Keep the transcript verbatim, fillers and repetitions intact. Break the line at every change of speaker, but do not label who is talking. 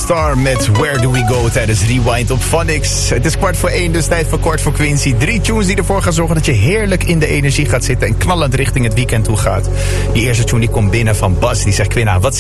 Star met Where Do We Go tijdens Rewind op Phonics. Het is kwart voor één, dus tijd voor Kort voor Quincy. Drie tunes die ervoor gaan zorgen dat je heerlijk in de energie gaat zitten en knallend richting het weekend toe gaat. Die eerste tune die komt binnen van Bas, die zegt: Quinna, wat